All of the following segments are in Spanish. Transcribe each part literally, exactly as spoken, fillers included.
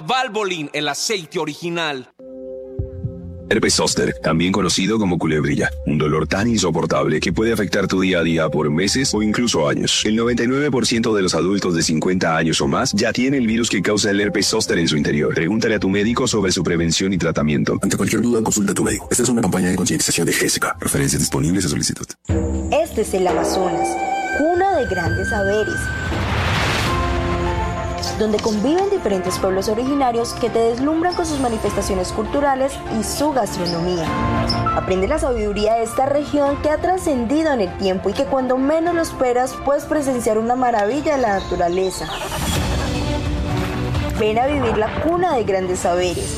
Valvoline, el aceite original. Herpes zóster, también conocido como culebrilla, un dolor tan insoportable que puede afectar tu día a día por meses o incluso años. El noventa y nueve por ciento de los adultos de cincuenta años o más ya tiene el virus que causa el herpes zóster en su interior. Pregúntale a tu médico sobre su prevención y tratamiento. Ante cualquier duda, consulta a tu médico. Esta es una campaña de concientización de G S K. Referencias disponibles a solicitud. Este es el Amazonas, cuna de grandes saberes, donde conviven diferentes pueblos originarios que te deslumbran con sus manifestaciones culturales y su gastronomía. Aprende la sabiduría de esta región que ha trascendido en el tiempo y que cuando menos lo esperas puedes presenciar una maravilla de la naturaleza. Ven a vivir la cuna de grandes saberes.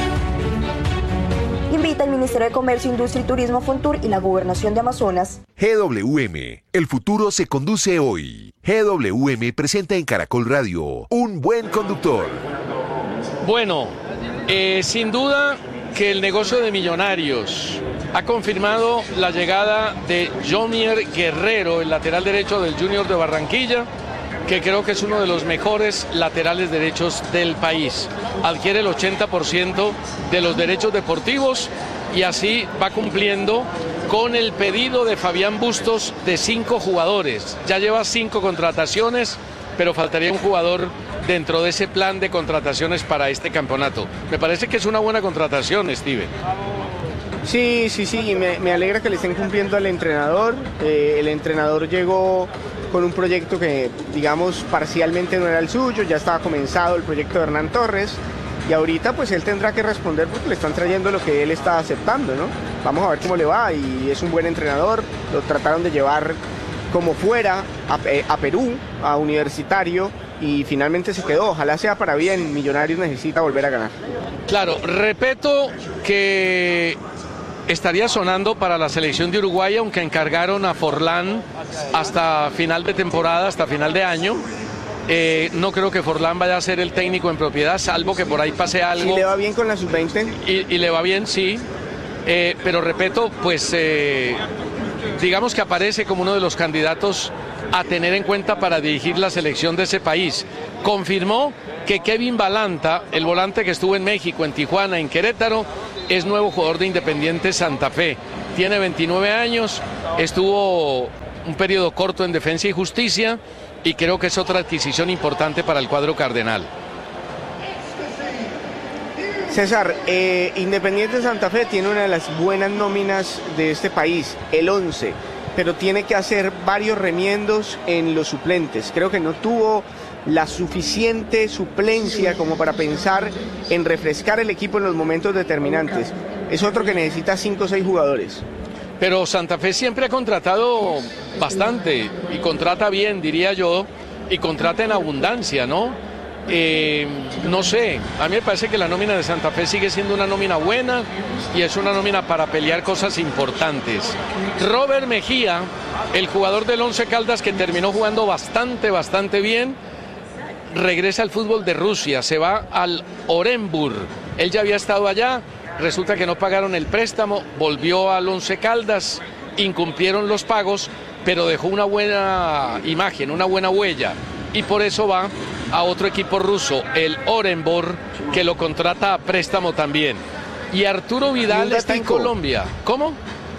Invita al Ministerio de Comercio, Industria y Turismo, Fontur y la Gobernación de Amazonas. G W M, el futuro se conduce hoy. G W M presenta en Caracol Radio Un Buen Conductor. Bueno, eh, sin duda que el negocio de Millonarios ha confirmado la llegada de Jomier Guerrero, el lateral derecho del Junior de Barranquilla, que creo que es uno de los mejores laterales derechos del país. Adquiere el ochenta por ciento de los derechos deportivos y así va cumpliendo con el pedido de Fabián Bustos de cinco jugadores. Ya lleva cinco contrataciones, pero faltaría un jugador dentro de ese plan de contrataciones para este campeonato. Me parece que es una buena contratación, Steven. Sí, sí, sí, y me, me alegra que le estén cumpliendo al entrenador. Eh, el entrenador llegó con un proyecto que, digamos, parcialmente no era el suyo, ya estaba comenzado el proyecto de Hernán Torres, y ahorita pues él tendrá que responder porque le están trayendo lo que él está aceptando, ¿no? Vamos a ver cómo le va, y es un buen entrenador. Lo trataron de llevar como fuera a, a Perú, a Universitario, y finalmente se quedó. Ojalá sea para bien. Millonarios necesita volver a ganar. Claro, repito que estaría sonando para la selección de Uruguay, aunque encargaron a Forlán hasta final de temporada, hasta final de año. Eh, no creo que Forlán vaya a ser el técnico en propiedad, salvo que por ahí pase algo. ¿Y le va bien con la sub veinte? Y, y le va bien, sí. Eh, pero repito, pues eh, digamos que aparece como uno de los candidatos a tener en cuenta para dirigir la selección de ese país. Confirmó que Kevin Balanta, el volante que estuvo en México, en Tijuana, en Querétaro, es nuevo jugador de Independiente Santa Fe. Tiene veintinueve años, estuvo un periodo corto en Defensa y Justicia y creo que es otra adquisición importante para el cuadro cardenal. César, eh, Independiente Santa Fe tiene una de las buenas nóminas de este país, el once, pero tiene que hacer varios remiendos en los suplentes. Creo que no tuvo la suficiente suplencia como para pensar en refrescar el equipo en los momentos determinantes. Es otro que necesita cinco o seis jugadores. Pero Santa Fe siempre ha contratado bastante y contrata bien, diría yo, y contrata en abundancia, ¿no? Eh, no sé, a mí me parece que la nómina de Santa Fe sigue siendo una nómina buena y es una nómina para pelear cosas importantes. Robert Mejía, el jugador del Once Caldas que terminó jugando bastante, bastante bien, regresa al fútbol de Rusia, se va al Orenburg. Él ya había estado allá, resulta que no pagaron el préstamo, volvió al Once Caldas, incumplieron los pagos, pero dejó una buena imagen, una buena huella, y por eso va a otro equipo ruso, el Orenburg, que lo contrata a préstamo también. Y Arturo Vidal está en Colombia. ¿Cómo?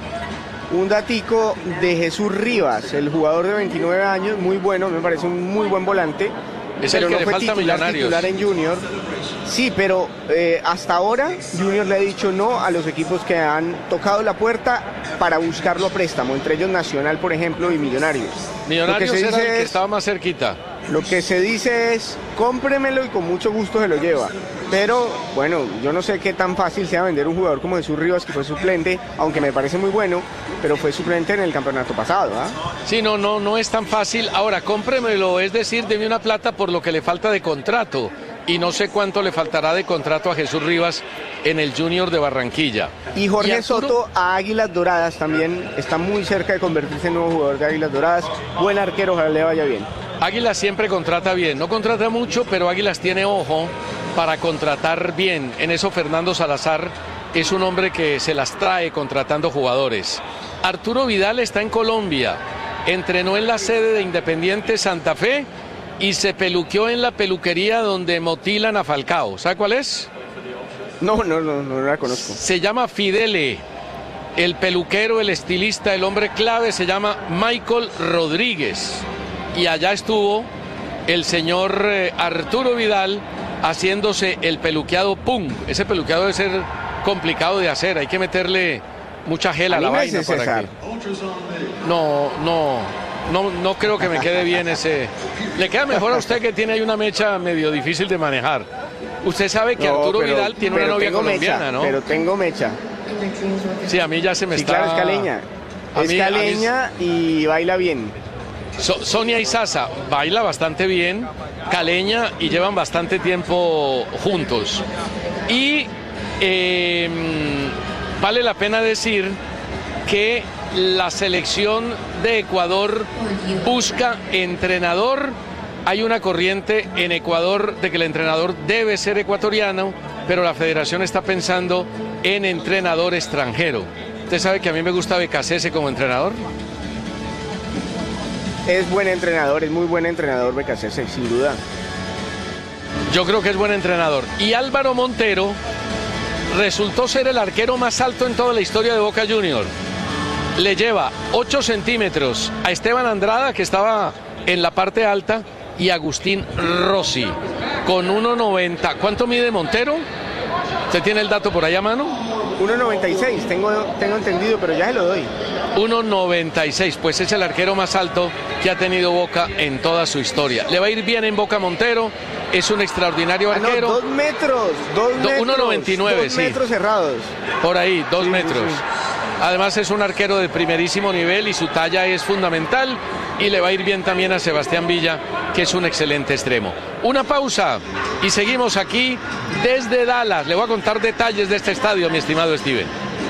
Un datico de Jesús Rivas, el jugador de veintinueve años, muy bueno, me parece un muy buen volante. Es pero el que no le fue falta titular, Millonarios. titular en Junior. Sí, pero eh, hasta ahora Junior le ha dicho no a los equipos que han tocado la puerta para buscarlo a préstamo, entre ellos Nacional, por ejemplo, y Millonarios. Millonarios Lo que se era dice el que es, estaba más cerquita. Lo que se dice es, cómpremelo y con mucho gusto se lo lleva. Pero, bueno, yo no sé qué tan fácil sea vender un jugador como Jesús Rivas, que fue suplente, aunque me parece muy bueno, pero fue suplente en el campeonato pasado, ¿ah? Sí, no, no, no es tan fácil. Ahora, cómpremelo, es decir, deme una plata por lo que le falta de contrato. Y no sé cuánto le faltará de contrato a Jesús Rivas en el Junior de Barranquilla. Y Jorge ¿Y Arturo? Soto a Águilas Doradas también está muy cerca de convertirse en nuevo jugador de Águilas Doradas. Buen arquero, ojalá le vaya bien. Águilas siempre contrata bien, no contrata mucho, pero Águilas tiene ojo para contratar bien. En eso Fernando Salazar es un hombre que se las trae contratando jugadores. Arturo Vidal está en Colombia, entrenó en la sede de Independiente Santa Fe y se peluqueó en la peluquería donde motilan a Falcao. ¿Sabe cuál es? No, no, no, no la conozco. Se llama Fidele. El peluquero, el estilista, el hombre clave se llama Michael Rodríguez. Y allá estuvo el señor eh, Arturo Vidal haciéndose el peluqueado pum. Ese peluqueado debe ser complicado de hacer, hay que meterle mucha gel a la vaina para que... No, no, no, no creo que me quede bien ese... Le queda mejor a usted que tiene ahí una mecha medio difícil de manejar. Usted sabe que no, Arturo pero, Vidal tiene una novia colombiana, mecha, ¿no? Pero tengo mecha. Sí, a mí ya se me sí, está... claro, es caleña. A es mí, caleña mí... y baila bien. So, Sonia y Sasa baila bastante bien, caleña, y llevan bastante tiempo juntos. Y eh, vale la pena decir que la selección de Ecuador busca entrenador. Hay una corriente en Ecuador de que el entrenador debe ser ecuatoriano, pero la federación está pensando en entrenador extranjero. ¿Usted sabe que a mí me gusta Becasese como entrenador? Es buen entrenador, es muy buen entrenador Becasese, sin duda. Yo creo que es buen entrenador. Y Álvaro Montero resultó ser el arquero más alto en toda la historia de Boca Juniors. Le lleva ocho centímetros a Esteban Andrada, que estaba en la parte alta, y Agustín Rossi, con uno noventa. ¿Cuánto mide Montero? ¿Usted tiene el dato por ahí a mano? uno noventa y seis, tengo, tengo entendido, pero ya se lo doy. uno noventa y seis, pues es el arquero más alto que ha tenido Boca en toda su historia. Le va a ir bien en Boca Montero, es un extraordinario arquero. Ah, no, dos metros, dos metros. uno noventa y nueve, dos sí. metros cerrados. Por ahí, dos sí, metros. Sí, sí. Además es un arquero de primerísimo nivel y su talla es fundamental, y le va a ir bien también a Sebastián Villa, que es un excelente extremo. Una pausa y seguimos aquí desde Dallas. Le voy a contar detalles de este estadio, mi estimado Steven.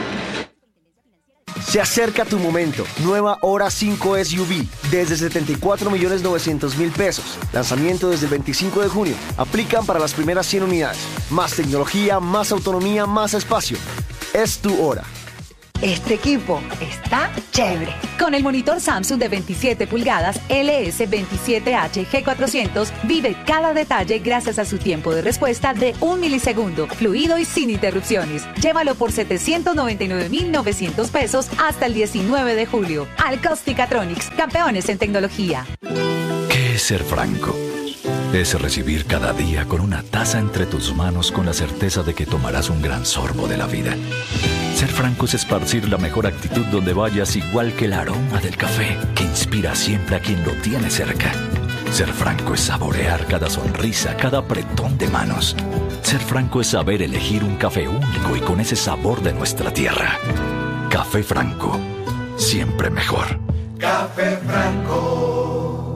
Se acerca tu momento. Nueva Hora cinco S U V desde setenta y cuatro millones novecientos mil pesos. Lanzamiento desde el veinticinco de junio. Aplican para las primeras cien unidades. Más tecnología, más autonomía, más espacio. Es tu hora. Este equipo está chévere. Con el monitor Samsung de veintisiete pulgadas L S veintisiete H G cuatrocientos, vive cada detalle gracias a su tiempo de respuesta de un milisegundo, fluido y sin interrupciones. Llévalo por setecientos noventa y nueve mil novecientos pesos hasta el diecinueve de julio. Alcosticatronics, campeones en tecnología. ¿Qué es ser franco? Es recibir cada día con una taza entre tus manos con la certeza de que tomarás un gran sorbo de la vida. Ser franco es esparcir la mejor actitud donde vayas, igual que el aroma del café que inspira siempre a quien lo tiene cerca. Ser franco es saborear cada sonrisa, cada apretón de manos. Ser franco es saber elegir un café único y con ese sabor de nuestra tierra. Café Franco, siempre mejor. Café Franco.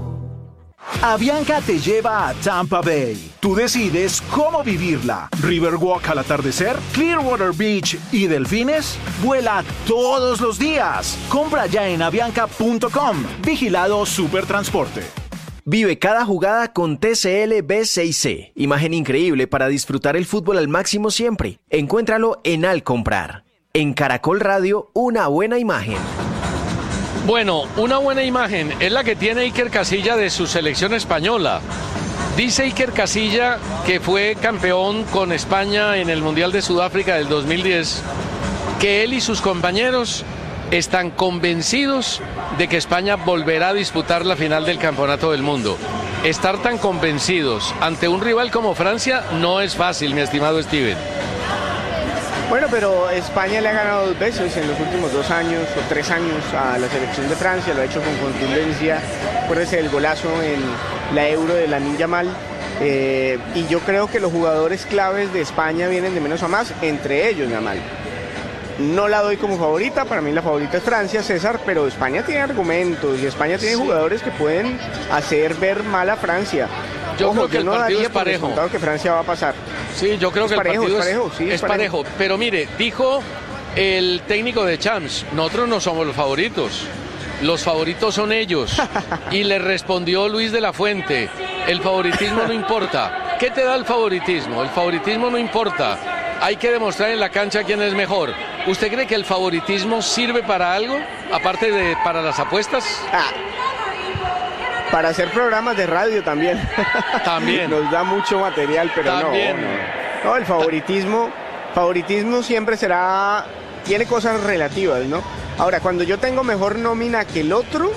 Avianca te lleva a Tampa Bay. Tú decides cómo vivirla. Riverwalk al atardecer, Clearwater Beach y delfines. Vuela todos los días. Compra ya en avianca punto com. Vigilado Supertransporte. Vive cada jugada con T C L B seis C. Imagen increíble para disfrutar el fútbol al máximo siempre. Encuéntralo en Al Comprar. En Caracol Radio, una buena imagen. Bueno, una buena imagen es la que tiene Iker Casillas de su selección española. Dice Iker Casillas, que fue campeón con España en el Mundial de Sudáfrica del dos mil diez, que él y sus compañeros están convencidos de que España volverá a disputar la final del Campeonato del Mundo. Estar tan convencidos ante un rival como Francia no es fácil, mi estimado Steven. Bueno, pero España le ha ganado dos veces en los últimos dos años o tres años a la selección de Francia, lo ha hecho con contundencia. Acuérdese del golazo en la Euro de Lamine Yamal. Eh, y yo creo que los jugadores claves de España vienen de menos a más, entre ellos Yamal. No la doy como favorita, para mí la favorita es Francia, César, pero España tiene argumentos y España tiene sí. jugadores que pueden hacer ver mal a Francia. Yo Ojo, creo que yo el no partido es daría por parejo. que Francia va a pasar. Sí, yo creo es que parejo, el partido es parejo, sí, es, es parejo. parejo. Pero mire, dijo el técnico de Champs, nosotros no somos los favoritos. Los favoritos son ellos. Y le respondió Luis de la Fuente, el favoritismo no importa. ¿Qué te da el favoritismo? El favoritismo no importa. Hay que demostrar en la cancha quién es mejor. ¿Usted cree que el favoritismo sirve para algo, aparte de para las apuestas? Ah. para hacer programas de radio también. También. Nos da mucho material, pero también. no, no. No, el favoritismo, favoritismo siempre será, tiene cosas relativas, ¿no? Ahora, cuando yo tengo mejor nómina que el otro,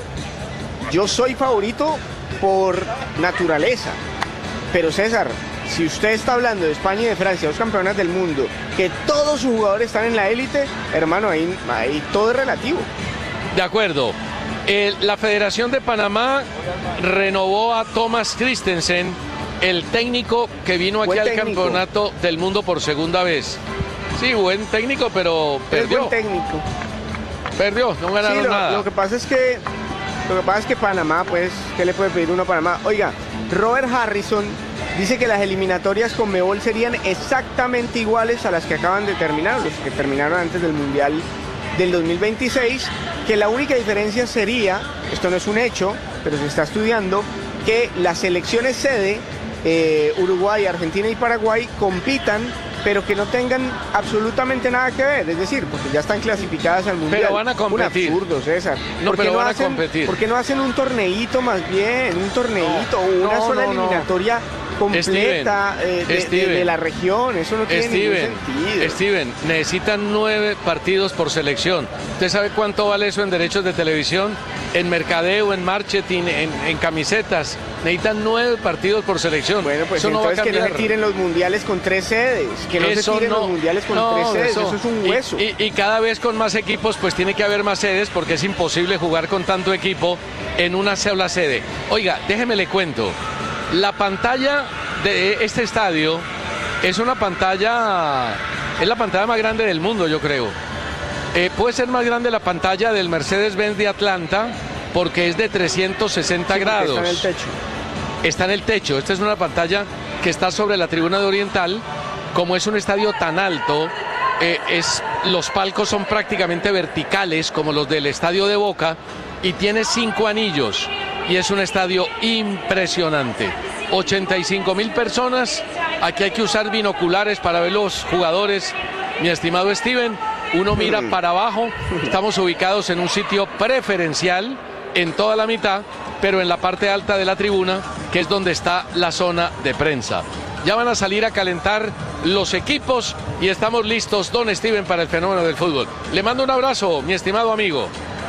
yo soy favorito por naturaleza. Pero César, si usted está hablando de España y de Francia, dos campeonas del mundo, que todos sus jugadores están en la élite, hermano, ahí, ahí todo es relativo. De acuerdo. Eh, la Federación de Panamá renovó a Thomas Christensen, el técnico que vino aquí Buen al técnico. Campeonato del Mundo por segunda vez. Sí, buen técnico, pero perdió. Es buen técnico. Perdió, no ganaron sí, lo, nada. Lo que pasa es que, lo que pasa es que Panamá, pues, ¿qué le puede pedir uno a Panamá? Oiga, Robert Harrison dice que las eliminatorias con Conmebol serían exactamente iguales a las que acaban de terminar, los que terminaron antes del Mundial del dos mil veintiséis, que la única diferencia sería, esto no es un hecho, pero se está estudiando, que las selecciones sede, eh, Uruguay, Argentina y Paraguay, compitan, pero que no tengan absolutamente nada que ver, es decir, porque ya están clasificadas al Mundial. Pero van a competir. Un absurdo, César. No, ¿Por qué pero no van hacen, a competir. ¿Por qué no hacen un torneíto más bien? Un torneíto o una no, sola no, no. eliminatoria completa eh, de, de- de la región, eso no tiene Steven, ningún sentido. Steven, necesitan nueve partidos por selección. ¿Usted sabe cuánto vale eso en derechos de televisión, en mercadeo, en marketing, en, en camisetas? Necesitan nueve partidos por selección. Bueno, pues eso no va a entonces que no se cambiar. tiren los mundiales con tres sedes, que no Eso se tiren no, los mundiales con no, tres sedes, eso. eso, es un Y- hueso. Y, y cada vez con más equipos, pues tiene que haber más sedes porque es imposible jugar con tanto equipo en una sola sede. Oiga, déjeme le cuento. La pantalla de este estadio es una pantalla, es la pantalla más grande del mundo, yo creo. Eh, puede ser más grande la pantalla del Mercedes-Benz de Atlanta porque es de trescientos sesenta Sí, porque grados. está en el techo. Está en el techo. Esta es una pantalla que está sobre la tribuna de Oriental. Como es un estadio tan alto, eh, es, los palcos son prácticamente verticales, como los del estadio de Boca, y tiene cinco anillos. Y es un estadio impresionante. ochenta y cinco mil personas. Aquí hay que usar binoculares para ver los jugadores. Mi estimado Steven, uno mira para abajo. Estamos ubicados en un sitio preferencial en toda la mitad, pero en la parte alta de la tribuna, que es donde está la zona de prensa. Ya van a salir a calentar los equipos y estamos listos, don Steven, para el fenómeno del fútbol. Le mando un abrazo, mi estimado amigo.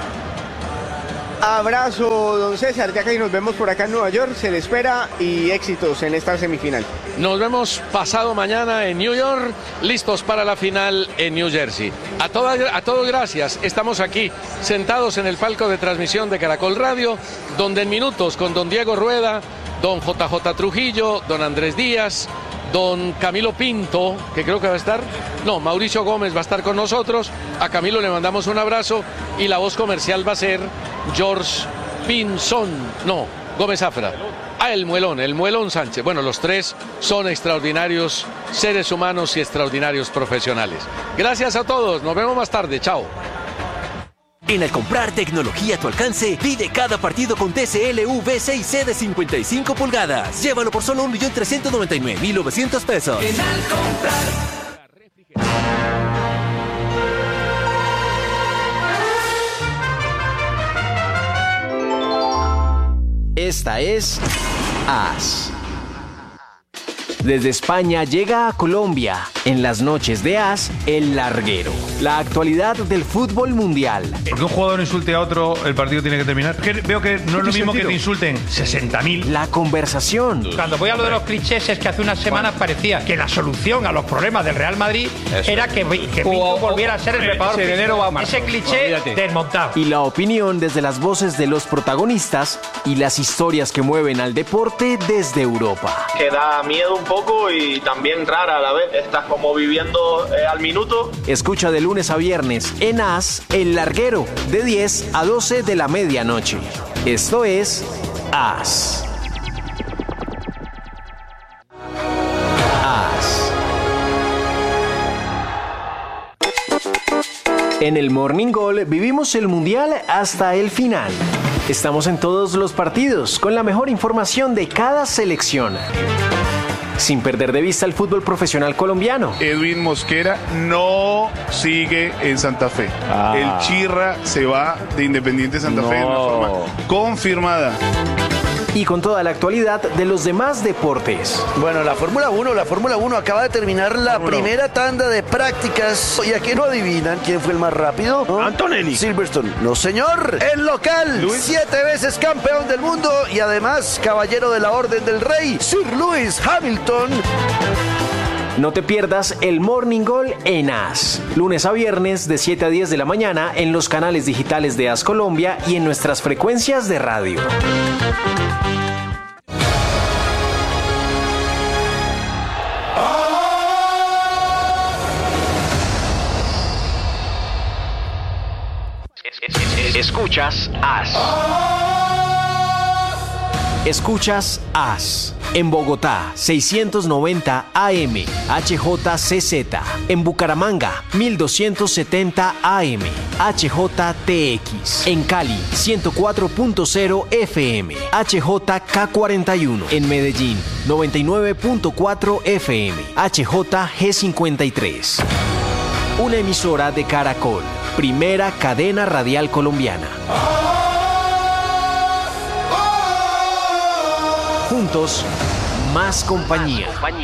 Abrazo, don César, ya que nos vemos por acá en Nueva York, se le espera y éxitos en esta semifinal. Nos vemos pasado mañana en New York, listos para la final en New Jersey. A, toda, a todos gracias, estamos aquí sentados en el palco de transmisión de Caracol Radio, donde en minutos con don Diego Rueda, don J J Trujillo, don Andrés Díaz, don Camilo Pinto, que creo que va a estar, no, Mauricio Gómez va a estar con nosotros, a Camilo le mandamos un abrazo y la voz comercial va a ser George Pinzón, no, Gómez Zafra. Ah, el Muelón, el Muelón Sánchez. Bueno, los tres son extraordinarios seres humanos y extraordinarios profesionales. Gracias a todos, nos vemos más tarde, chao. En al comprar tecnología a tu alcance, vive cada partido con T C L V seis C de cincuenta y cinco pulgadas. Llévalo por solo un millón trescientos noventa y nueve mil novecientos pesos. En al comprar. Esta es As. Desde España llega a Colombia, en las noches de As, El Larguero. La actualidad del fútbol mundial. Porque un jugador insulte a otro, el partido tiene que terminar. Que veo que no es lo mismo que te insulten sesenta mil. La conversación. Cuando voy a lo de los clichés es que hace unas semanas parecía que la solución a los problemas del Real Madrid Eso. era que, que Pinto volviera a ser el preparador. Ese enero va a marzo. Ese cliché Olvídate. desmontado. Y la opinión desde las voces de los protagonistas y las historias que mueven al deporte desde Europa. Que da miedo un poco y también rara a la vez. Estás como viviendo eh, al minuto. Escucha de lunes a viernes en As, El Larguero, de diez a doce de la medianoche. Esto es As. As. En el Morning Goal vivimos el Mundial hasta el final. Estamos en todos los partidos con la mejor información de cada selección, sin perder de vista el fútbol profesional colombiano. Edwin Mosquera no sigue en Santa Fe. Ah. El Chirra se va de Independiente Santa Fe de una No. forma confirmada. y con toda la actualidad de los demás deportes. Bueno, la Fórmula uno, la Fórmula uno acaba de terminar la Fórmula primera uno. Tanda de prácticas. ¿Y a qué no adivinan quién fue el más rápido? ¿No? Antonelli. Silverstone. No, señor. El local. Luis. Siete veces campeón del mundo y además caballero de la Orden del Rey, Sir Lewis Hamilton. No te pierdas el Morning Goal en A S. Lunes a viernes de siete a diez de la mañana en los canales digitales de A S Colombia y en nuestras frecuencias de radio. Escuchas A S. Escuchas A S. En Bogotá, seiscientos noventa A M, H J C Z. En Bucaramanga, mil doscientos setenta A M, H J T X. En Cali, ciento cuatro punto cero F M, H J K cuarenta y uno. En Medellín, noventa y nueve punto cuatro F M, H J G cincuenta y tres. Una emisora de Caracol, primera cadena radial colombiana. Juntos, más compañía.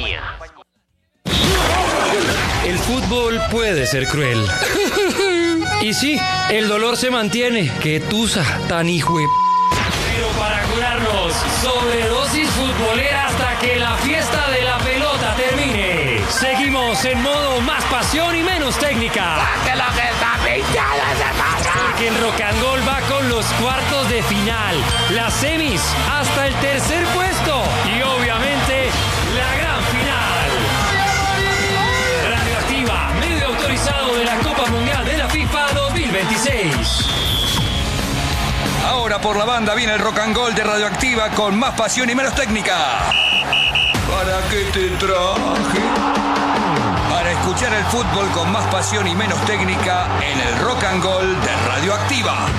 El fútbol puede ser cruel. Y sí, el dolor se mantiene. Qué tusa tan hijo de... Pero para curarnos, sobredosis futbolera hasta que la fiesta de la pelota termine. Seguimos en modo más pasión y menos técnica. ¡Que lo que está pinchado se pasa! Porque el Rock and Roll va con los cuartos de final, las semis hasta el tercer puesto y obviamente la gran final. Radioactiva, medio autorizado de la Copa Mundial de la FIFA dos mil veintiséis. Ahora por la banda viene el Rock and Roll de Radioactiva con más pasión y menos técnica. ¿Para qué te traje? Para escuchar el fútbol con más pasión y menos técnica en el Rock and Roll de Radioactiva.